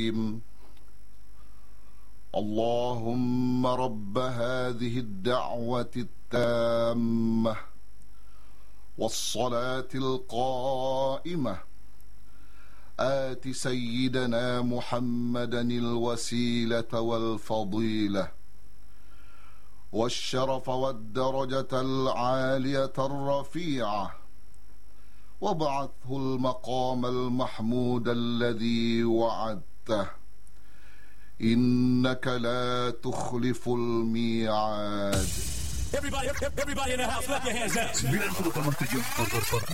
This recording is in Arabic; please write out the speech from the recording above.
اللهم رب هذه الدعوة التامة والصلاة القائمة آت سيدنا محمدا الوسيلة والفضيلة والشرف والدرجة العالية الرفيعة وابعثه المقام المحمود الذي وعدته إنك لا تخلف الميعاد. Everybody in the house, clap your hands now.